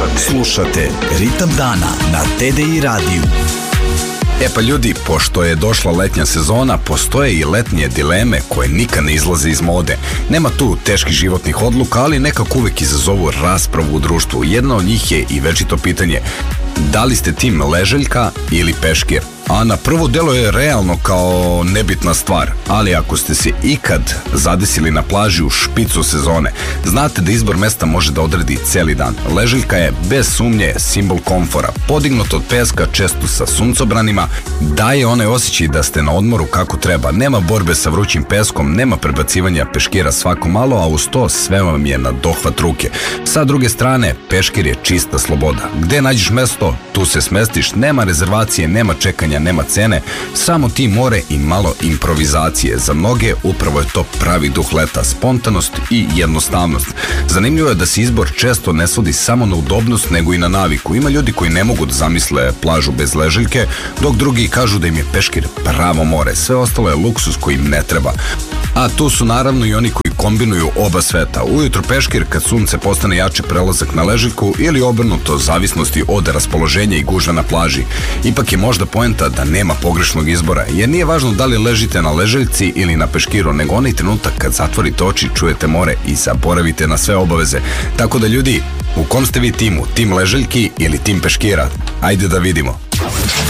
Slušate Ritam dana na TDI radiju. E pa ljudi, pošto je došla letnja sezona, postoje i letnje dileme koje nikad ne izlaze iz mode. Nema tu teških životnih odluka, ali nekako uvek izazovu raspravu u društvu. Jedna od njih je i večito pitanje: da li ste tim leželjka ili peškir? A na prvo delo je realno kao nebitna stvar, ali ako ste se ikad zadesili na plaži u špicu sezone, znate da izbor mesta može da odredi celi dan. Leželjka je bez sumnje simbol komfora, podignut od peska, često sa suncobranima, daje onaj osjećaj da ste na odmoru kako treba. Nema borbe sa vrućim peskom, nema prebacivanja peškira svako malo, a uz to sve vam je na dohvat ruke. Sa druge strane, peškir je čista sloboda. Gde nađeš mesto, tu se smestiš, nema rezervacije, nema čekanja, nema cene, samo ti, more i malo improvizacije. Za mnoge upravo je to pravi duh leta, spontanost i jednostavnost. Zanimljivo je da se izbor često ne svodi samo na udobnost, nego i na naviku. Ima ljudi koji ne mogu da zamisle plažu bez leželjke, dok drugi kažu da im je peškir pravo more. Sve ostalo je luksuz koji im ne treba. A tu su naravno i oni koji kombinuju oba sveta. Ujutro peškir, kad sunce postane jače, prelazak na leželjku, ili obrnuto, zavisnosti od raspoloženja i gužve na plaži. Ipak je možda poenta da nema pogrešnog izbora, jer nije važno da li ležite na leželjci ili na peškiru, nego onaj trenutak kad zatvorite oči, čujete more i zaboravite na sve obaveze. Tako da ljudi, u kom ste vi timu? Tim leželjki ili tim peškira? Ajde da vidimo.